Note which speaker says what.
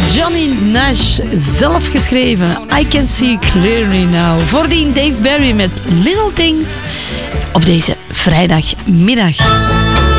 Speaker 1: Johnny Nash, zelf geschreven. I Can See Clearly Now. Voordien Dave Berry met Little Things op deze vrijdagmiddag.